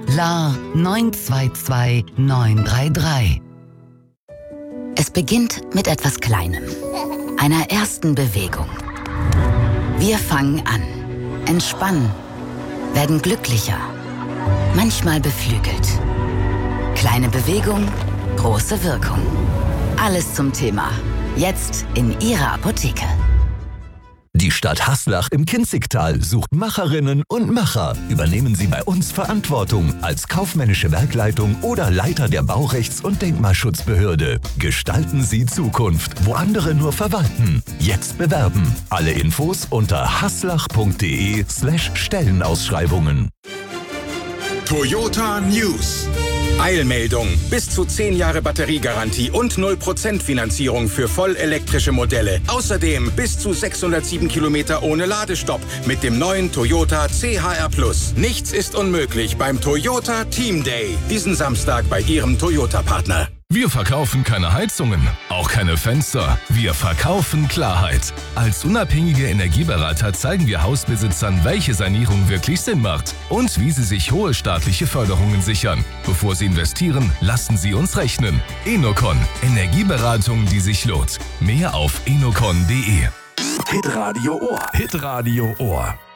La 922 933. Es beginnt mit etwas Kleinem, einer ersten Bewegung. Wir fangen an, entspannen, werden glücklicher, manchmal beflügelt. Kleine Bewegung, große Wirkung. Alles zum Thema. Jetzt in Ihrer Apotheke. Die Stadt Haslach im Kinzigtal sucht Macherinnen und Macher. Übernehmen Sie bei uns Verantwortung als kaufmännische Werkleitung oder Leiter der Baurechts- und Denkmalschutzbehörde. Gestalten Sie Zukunft, wo andere nur verwalten. Jetzt bewerben. Alle Infos unter haslach.de/Stellenausschreibungen. Toyota News. Eilmeldung. Bis zu 10 Jahre Batteriegarantie und 0% Finanzierung für vollelektrische Modelle. Außerdem bis zu 607 Kilometer ohne Ladestopp mit dem neuen Toyota CHR+. Nichts ist unmöglich beim Toyota Team Day. Diesen Samstag bei Ihrem Toyota-Partner. Wir verkaufen keine Heizungen, auch keine Fenster. Wir verkaufen Klarheit. Als unabhängige Energieberater zeigen wir Hausbesitzern, welche Sanierung wirklich Sinn macht und wie sie sich hohe staatliche Förderungen sichern. Bevor sie investieren, lassen sie uns rechnen. Enocon. Energieberatung, die sich lohnt. Mehr auf enocon.de. Hitradio Ohr. Hitradio Ohr.